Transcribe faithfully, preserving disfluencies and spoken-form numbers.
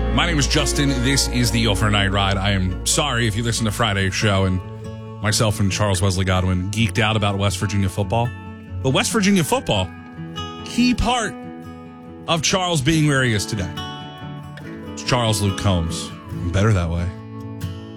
My name is Justin. This is the Overnight Ride. I am sorry if you listen to Friday's show and myself and Charles Wesley Godwin geeked out about West Virginia football. But West Virginia football, key part of Charles being where he is today. It's Charles Luke Combs. Better that way.